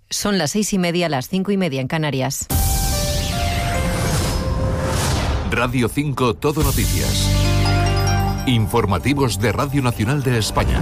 Son las 6:30, las 5:30 en Canarias. Radio 5 Todo Noticias. Informativos de Radio Nacional de España.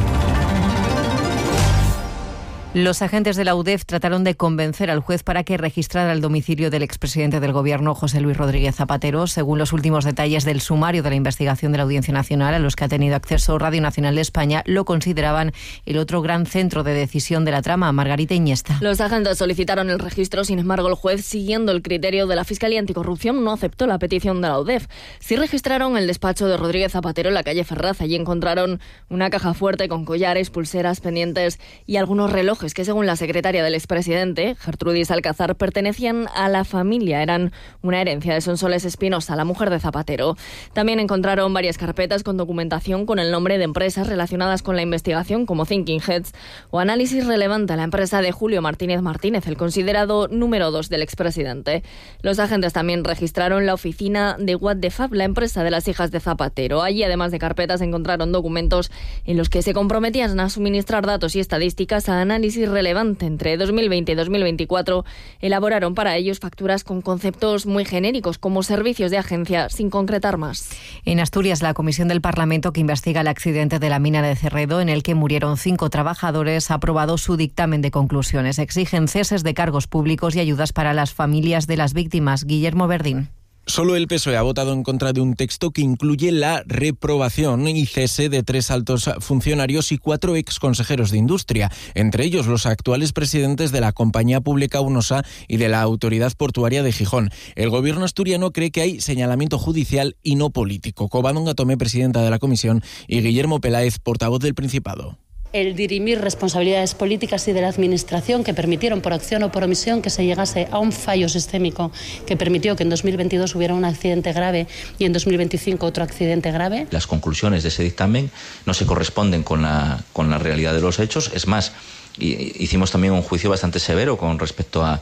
Los agentes de la UDEF trataron de convencer al juez para que registrara el domicilio del expresidente del Gobierno, José Luis Rodríguez Zapatero. Según los últimos detalles del sumario de la investigación de la Audiencia Nacional, a los que ha tenido acceso Radio Nacional de España, lo consideraban el otro gran centro de decisión de la trama. Margarita Iniesta. Los agentes solicitaron el registro, sin embargo, el juez, siguiendo el criterio de la Fiscalía Anticorrupción, no aceptó la petición de la UDEF. Sí registraron el despacho de Rodríguez Zapatero en la calle Ferraz. Allí encontraron una caja fuerte con collares, pulseras, pendientes y algunos relojes que, según la secretaria del expresidente, Gertrudis Alcázar, pertenecían a la familia. Eran una herencia de Sonsoles Espinosa, la mujer de Zapatero. También encontraron varias carpetas con documentación con el nombre de empresas relacionadas con la investigación, como Thinking Heads o Análisis Relevante, la empresa de Julio Martínez Martínez, el considerado número 2 del expresidente. Los agentes también registraron la oficina de What the Fab, la empresa de las hijas de Zapatero. Allí, además de carpetas, encontraron documentos en los que se comprometían a suministrar datos y estadísticas a Análisis Relevante. Entre 2020 y 2024 elaboraron para ellos facturas con conceptos muy genéricos como servicios de agencia, sin concretar más. En Asturias, la comisión del Parlamento que investiga el accidente de la mina de Cerredo, en el que murieron 5 trabajadores, ha aprobado su dictamen de conclusiones. Exigen ceses de cargos públicos y ayudas para las familias de las víctimas. Guillermo Verdín. Solo el PSOE ha votado en contra de un texto que incluye la reprobación y cese de 3 altos funcionarios y 4 exconsejeros de Industria, entre ellos los actuales presidentes de la compañía pública UNOSA y de la Autoridad Portuaria de Gijón. El gobierno asturiano cree que hay señalamiento judicial y no político. Covadonga Tomé, presidenta de la comisión, y Guillermo Peláez, portavoz del Principado. El dirimir responsabilidades políticas y de la Administración que permitieron, por acción o por omisión, que se llegase a un fallo sistémico que permitió que en 2022 hubiera un accidente grave y en 2025 otro accidente grave. Las conclusiones de ese dictamen no se corresponden con la realidad de los hechos. Es más, hicimos también un juicio bastante severo con respecto a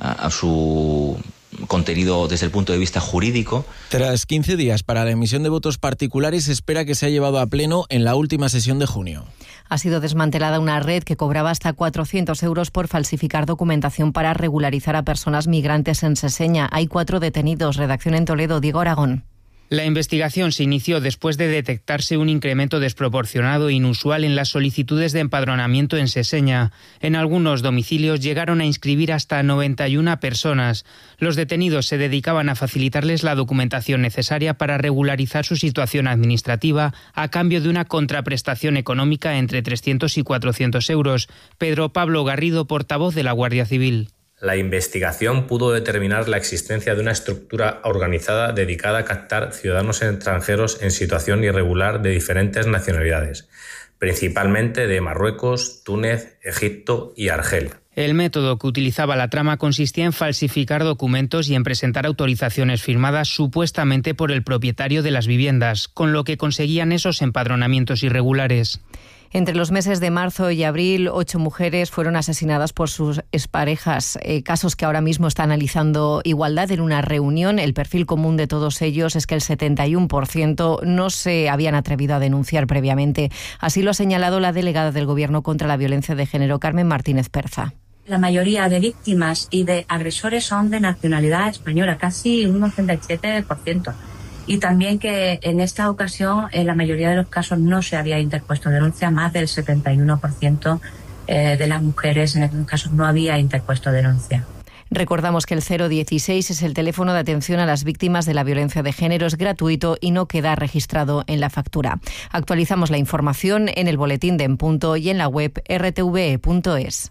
su contenido desde el punto de vista jurídico. Tras 15 días para la emisión de votos particulares, se espera que sea llevado a pleno en la última sesión de junio. Ha sido desmantelada una red que cobraba hasta 400 euros por falsificar documentación para regularizar a personas migrantes en Seseña. Hay 4 detenidos. Redacción en Toledo, Diego Aragón. La investigación se inició después de detectarse un incremento desproporcionado e inusual en las solicitudes de empadronamiento en Seseña. En algunos domicilios llegaron a inscribir hasta 91 personas. Los detenidos se dedicaban a facilitarles la documentación necesaria para regularizar su situación administrativa a cambio de una contraprestación económica entre 300 y 400 euros. Pedro Pablo Garrido, portavoz de la Guardia Civil. La investigación pudo determinar la existencia de una estructura organizada dedicada a captar ciudadanos extranjeros en situación irregular de diferentes nacionalidades, principalmente de Marruecos, Túnez, Egipto y Argelia. El método que utilizaba la trama consistía en falsificar documentos y en presentar autorizaciones firmadas supuestamente por el propietario de las viviendas, con lo que conseguían esos empadronamientos irregulares. Entre los meses de marzo y abril, 8 mujeres fueron asesinadas por sus exparejas. Casos que ahora mismo está analizando Igualdad en una reunión. El perfil común de todos ellos es que el 71% no se habían atrevido a denunciar previamente. Así lo ha señalado la delegada del Gobierno contra la Violencia de Género, Carmen Martínez Perza. La mayoría de víctimas y de agresores son de nacionalidad española, casi un 87%. Y también que en esta ocasión, en la mayoría de los casos, no se había interpuesto denuncia, más del 71% de las mujeres en estos casos no había interpuesto denuncia. Recordamos que el 016 es el teléfono de atención a las víctimas de la violencia de género, es gratuito y no queda registrado en la factura. Actualizamos la información en el boletín de En Punto y en la web rtve.es.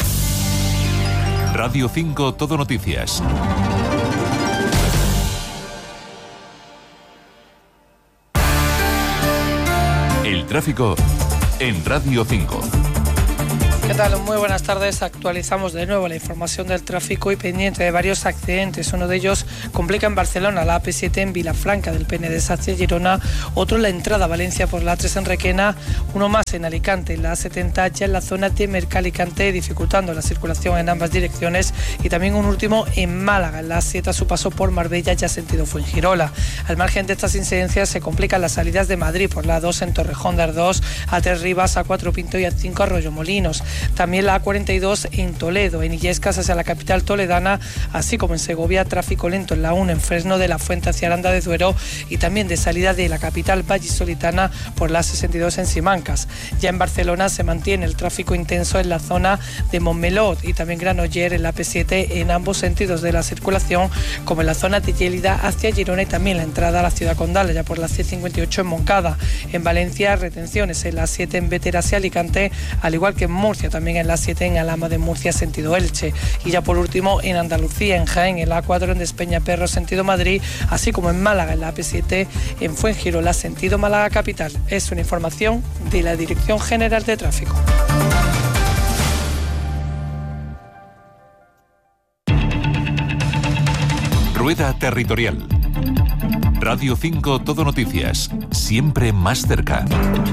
Radio 5 Todo Noticias. El tráfico en Radio 5. ¿Qué tal? Muy buenas tardes. Actualizamos de nuevo la información del tráfico y pendiente de varios accidentes. Uno de ellos complica en Barcelona, la AP7 en Vilafranca del Penedès hacia Girona, otro en la entrada a Valencia por la A3 en Requena, uno más en Alicante, en la A70 ya en la zona de Mercalicante, dificultando la circulación en ambas direcciones, y también un último en Málaga, en la A7 a su paso por Marbella ya sentido Fuengirola. Al margen de estas incidencias se complican las salidas de Madrid por la A2 en Torrejón de Ardós, A3 Rivas, A4 Pinto y A5 Arroyomolinos. También la A42 en Toledo, en Illescas hacia la capital toledana, así como en Segovia, tráfico lento en la 1 en Fresno de la Fuente hacia Aranda de Duero y también de salida de la capital vallisoletana por la 62 en Simancas. Ya en Barcelona se mantiene el tráfico intenso en la zona de Montmeló y también Granoller en la P7 en ambos sentidos de la circulación, como en la zona de Lleida hacia Girona y también la entrada a la ciudad condal, ya por la C58 en Moncada. En Valencia, retenciones en la 7 en Bétera hacia Alicante, al igual que en Murcia, también en la 7 en Alhama de Murcia, sentido Elche. Y ya por último, en Andalucía, en Jaén, en la A4 en Despeñaperro, sentido Madrid, así como en Málaga, en la AP7, en Fuengirola, sentido Málaga capital. Es una información de la Dirección General de Tráfico. Rueda Territorial. Radio 5 Todo Noticias, siempre más cerca.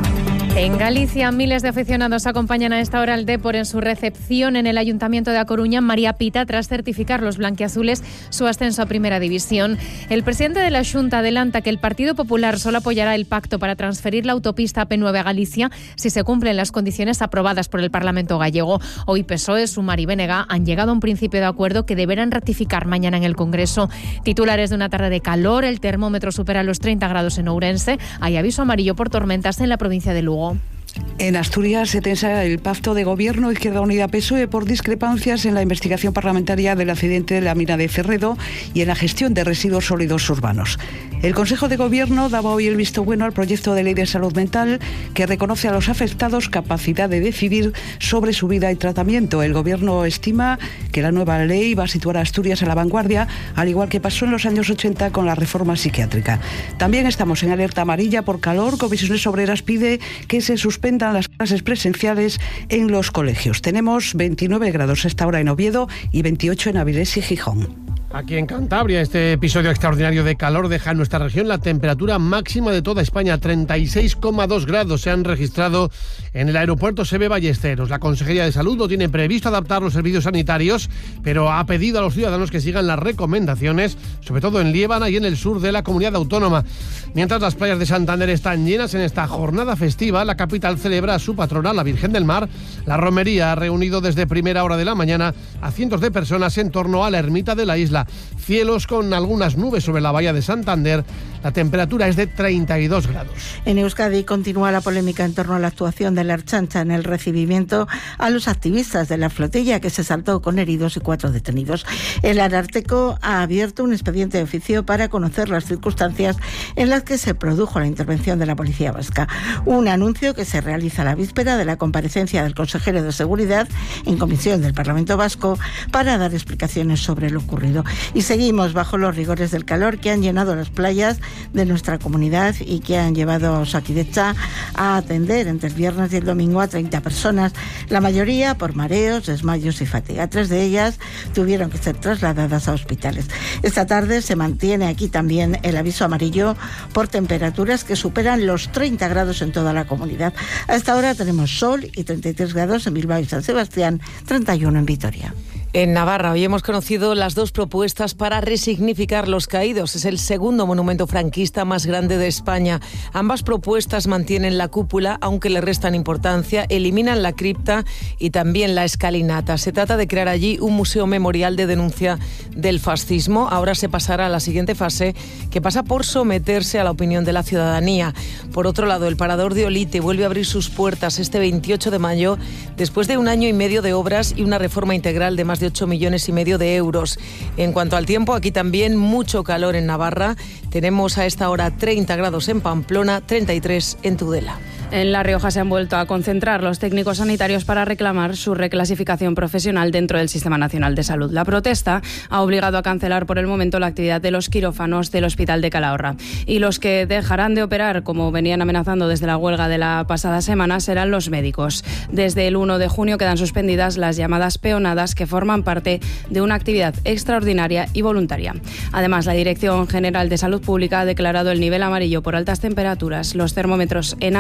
En Galicia, miles de aficionados acompañan a esta hora al Dépor en su recepción en el Ayuntamiento de A Coruña, María Pita, tras certificar los blanquiazules su ascenso a Primera División. El presidente de la Xunta adelanta que el Partido Popular solo apoyará el pacto para transferir la autopista P9 a Galicia si se cumplen las condiciones aprobadas por el Parlamento gallego. Hoy PSOE, Sumar y BNG han llegado a un principio de acuerdo que deberán ratificar mañana en el Congreso. Titulares de una tarde de calor, el termómetro supera los 30 grados en Ourense. Hay aviso amarillo por tormentas en la provincia de Lugo. En Asturias se tensa el pacto de gobierno Izquierda Unida-PSOE por discrepancias en la investigación parlamentaria del accidente de la mina de Ferredo y en la gestión de residuos sólidos urbanos. El Consejo de Gobierno daba hoy el visto bueno al proyecto de ley de salud mental que reconoce a los afectados capacidad de decidir sobre su vida y tratamiento. El Gobierno estima que la nueva ley va a situar a Asturias a la vanguardia, al igual que pasó en los años 80 con la reforma psiquiátrica. También estamos en alerta amarilla por calor. Comisiones Obreras pide que se suspendan las clases presenciales en los colegios. Tenemos 29 grados a esta hora en Oviedo y 28 en Avilés y Gijón. Aquí en Cantabria, este episodio extraordinario de calor deja en nuestra región la temperatura máxima de toda España. 36,2 grados se han registrado en el aeropuerto Seve Ballesteros. La Consejería de Salud no tiene previsto adaptar los servicios sanitarios, pero ha pedido a los ciudadanos que sigan las recomendaciones, sobre todo en Liébana y en el sur de la comunidad autónoma. Mientras las playas de Santander están llenas en esta jornada festiva, la capital celebra a su patrona, la Virgen del Mar. La romería ha reunido desde primera hora de la mañana a cientos de personas en torno a la ermita de la isla. Cielos con algunas nubes sobre la bahía de Santander. La temperatura es de 32 grados. En Euskadi continúa la polémica en torno a la actuación de la Ertzaintza en el recibimiento a los activistas de la flotilla, que se saltó con heridos y 4 detenidos. El Ararteko ha abierto un expediente de oficio para conocer las circunstancias en las que se produjo la intervención de la policía vasca. Un anuncio que se realiza a la víspera de la comparecencia del consejero de Seguridad en comisión del Parlamento Vasco para dar explicaciones sobre lo ocurrido. Y seguimos bajo los rigores del calor que han llenado las playas de nuestra comunidad y que han llevado a Osakidetza a atender entre el viernes y el domingo a 30 personas, la mayoría por mareos, desmayos y fatiga. 3 de ellas tuvieron que ser trasladadas a hospitales. Esta tarde se mantiene aquí también el aviso amarillo por temperaturas que superan los 30 grados en toda la comunidad. A esta hora tenemos sol y 33 grados en Bilbao y San Sebastián, 31 en Vitoria. En Navarra hoy hemos conocido las 2 propuestas para resignificar los caídos. Es el segundo monumento franquista más grande de España. Ambas propuestas mantienen la cúpula, aunque le restan importancia, eliminan la cripta y también la escalinata. Se trata de crear allí un museo memorial de denuncia del fascismo. Ahora se pasará a la siguiente fase, que pasa por someterse a la opinión de la ciudadanía. Por otro lado, el Parador de Olite vuelve a abrir sus puertas este 28 de mayo, después de 1 año y medio de obras y una reforma integral de más de 8,5 millones de euros. En cuanto al tiempo, aquí también mucho calor en Navarra. Tenemos a esta hora 30 grados en Pamplona, 33 en Tudela. En La Rioja se han vuelto a concentrar los técnicos sanitarios para reclamar su reclasificación profesional dentro del Sistema Nacional de Salud. La protesta ha obligado a cancelar por el momento la actividad de los quirófanos del Hospital de Calahorra. Y los que dejarán de operar, como venían amenazando desde la huelga de la pasada semana, serán los médicos. Desde el 1 de junio quedan suspendidas las llamadas peonadas, que forman parte de una actividad extraordinaria y voluntaria. Además, la Dirección General de Salud Pública ha declarado el nivel amarillo por altas temperaturas. Los termómetros en Haro, Logroño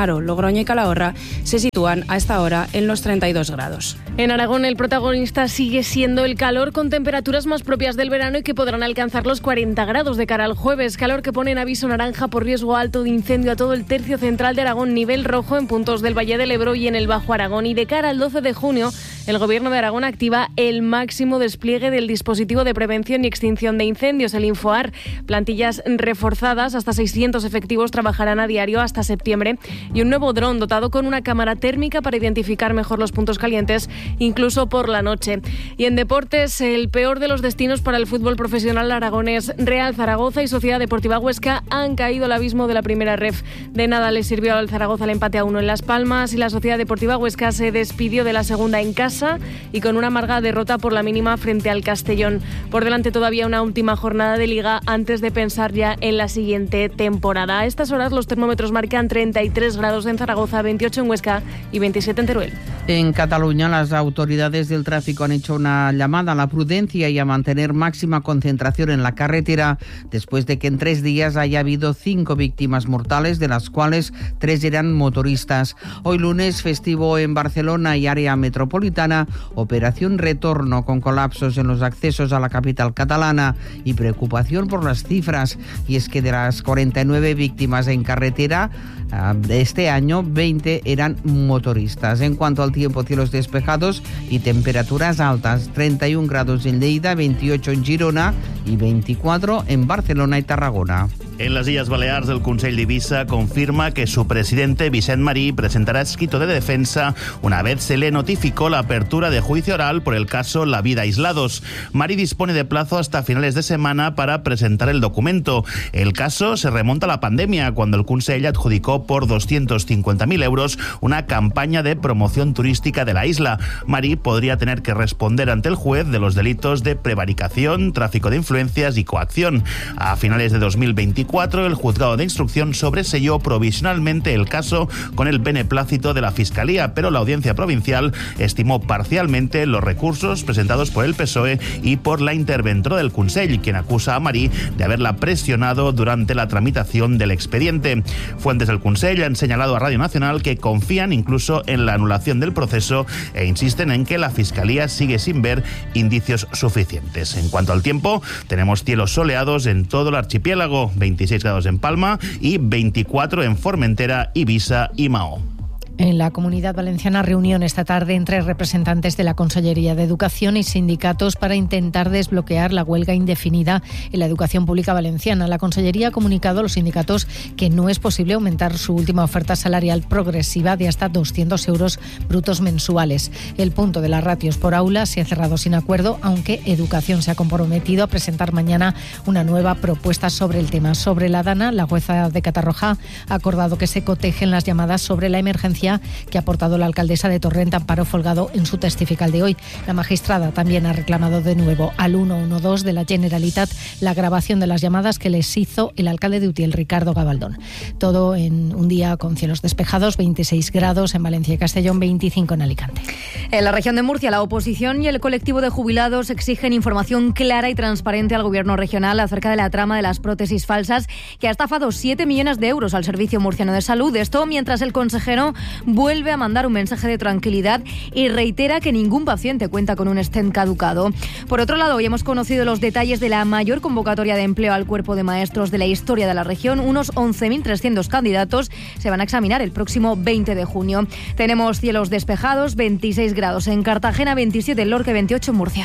Logroño y Calahorra se sitúan a esta hora en los 32 grados. En Aragón el protagonista sigue siendo el calor, con temperaturas más propias del verano y que podrán alcanzar los 40 grados de cara al jueves. Calor que pone en aviso naranja por riesgo alto de incendio a todo el tercio central de Aragón, nivel rojo en puntos del Valle del Ebro y en el Bajo Aragón. Y de cara al 12 de junio, el Gobierno de Aragón activa el máximo despliegue del dispositivo de prevención y extinción de incendios, el Infoar. Plantillas reforzadas, hasta 600 efectivos trabajarán a diario hasta septiembre, y un nuevo dron dotado con una cámara térmica para identificar mejor los puntos calientes, incluso por la noche. Y en deportes, el peor de los destinos para el fútbol profesional aragonés. Real Zaragoza y Sociedad Deportiva Huesca han caído al abismo de la primera ref. De nada le sirvió al Zaragoza el empate a 1 en Las Palmas, y la Sociedad Deportiva Huesca se despidió de la segunda en casa y con una amarga derrota por la mínima frente al Castellón. Por delante todavía una última jornada de Liga antes de pensar ya en la siguiente temporada. A estas horas los termómetros marcan 33 grados en Zaragoza, 28 en Huesca y 27 en Teruel. En Cataluña, las autoridades del tráfico han hecho una llamada a la prudencia y a mantener máxima concentración en la carretera después de que en 3 días haya habido 5 víctimas mortales, de las cuales 3 eran motoristas. Hoy lunes, festivo en Barcelona y área metropolitana, operación retorno con colapsos en los accesos a la capital catalana y preocupación por las cifras. Y es que de las 49 víctimas en carretera de este año, 20 eran motoristas. En cuanto al tiempo, cielos despejados y temperaturas altas, 31 grados en Lleida, 28 en Girona y 24 en Barcelona y Tarragona. En las Illes Balears, el Consell d'Eivissa confirma que su presidente, Vicent Marí, presentará escrito de defensa una vez se le notificó la apertura de juicio oral por el caso La Vida Aislados. Marí dispone de plazo hasta finales de semana para presentar el documento. El caso se remonta a la pandemia, cuando el Consell adjudicó por 250.000 euros una campaña de promoción turística de la isla. Marí podría tener que responder ante el juez de los delitos de prevaricación, tráfico de influencias y coacción. A finales de 2024, el juzgado de instrucción sobreseyó provisionalmente el caso con el beneplácito de la Fiscalía, pero la Audiencia Provincial estimó parcialmente los recursos presentados por el PSOE y por la interventora del Consell, quien acusa a Marí de haberla presionado durante la tramitación del expediente. Fuentes del Consell han señalado a Radio Nacional que confían incluso en la anulación del proceso e insisten en que la Fiscalía sigue sin ver indicios suficientes. En cuanto al tiempo, tenemos cielos soleados en todo el archipiélago, 26 grados en Palma y 24 en Formentera, Ibiza y Mahó. En la Comunidad Valenciana, reunión esta tarde entre representantes de la Consellería de Educación y sindicatos para intentar desbloquear la huelga indefinida en la educación pública valenciana. La Consellería ha comunicado a los sindicatos que no es posible aumentar su última oferta salarial progresiva de hasta 200 euros brutos mensuales. El punto de las ratios por aula se ha cerrado sin acuerdo, aunque Educación se ha comprometido a presentar mañana una nueva propuesta sobre el tema. Sobre la Dana, la jueza de Catarroja ha acordado que se cotejen las llamadas sobre la emergencia que ha aportado la alcaldesa de Torrent, Amparo Folgado, en su testifical de hoy. La magistrada también ha reclamado de nuevo al 112 de la Generalitat la grabación de las llamadas que les hizo el alcalde de Utiel, Ricardo Gabaldón. Todo en un día con cielos despejados, 26 grados en Valencia y Castellón, 25 en Alicante. En la región de Murcia, la oposición y el colectivo de jubilados exigen información clara y transparente al gobierno regional acerca de la trama de las prótesis falsas que ha estafado 7 millones de euros al Servicio Murciano de Salud. Esto mientras el consejero vuelve a mandar un mensaje de tranquilidad y reitera que ningún paciente cuenta con un stent caducado. Por otro lado, hoy hemos conocido los detalles de la mayor convocatoria de empleo al cuerpo de maestros de la historia de la región. Unos 11.300 candidatos se van a examinar el próximo 20 de junio. Tenemos cielos despejados, 26 grados en Cartagena, 27 en Lorca y 28 en Murcia.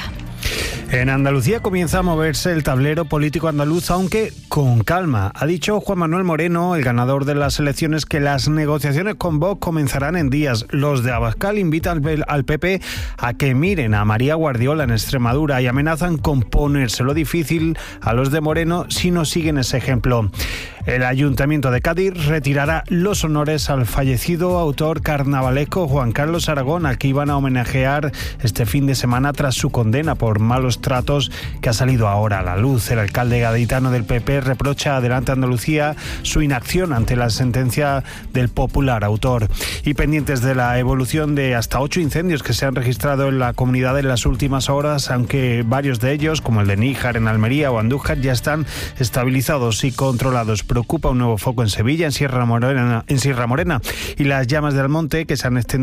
En Andalucía comienza a moverse el tablero político andaluz, aunque con calma. Ha dicho Juan Manuel Moreno, el ganador de las elecciones, que las negociaciones con Vox comenzarán en días. Los de Abascal invitan al PP a que miren a María Guardiola en Extremadura y amenazan con ponérselo difícil a los de Moreno si no siguen ese ejemplo. El Ayuntamiento de Cádiz retirará los honores al fallecido autor carnavalesco Juan Carlos Aragón, al que iban a homenajear este fin de semana tras su condena por malos tratos que ha salido ahora a la luz. El alcalde gaditano del PP reprocha a Adelante Andalucía su inacción ante la sentencia del popular autor. Y pendientes de la evolución de hasta 8 incendios que se han registrado en la comunidad en las últimas horas, aunque varios de ellos, como el de Níjar en Almería o Andújar, ya están estabilizados y controlados. preocupa un nuevo foco en Sevilla, en Sierra Morena, y las llamas del monte que se han extendido